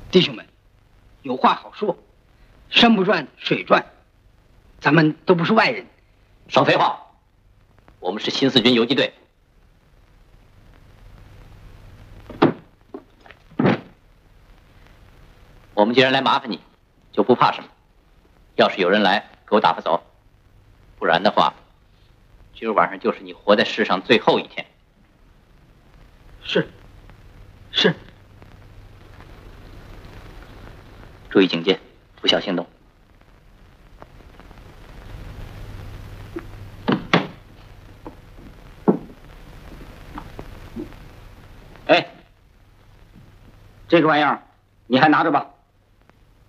弟兄们，有话好说，山不转水转，咱们都不是外人。 少废话，我们是新四军游击队。我们既然来麻烦你，就不怕什么。要是有人来，给我打发走；不然的话，今儿晚上就是你活在世上最后一天。 是。 注意警戒，不小心动。 哎，这个玩意儿你还拿着吧。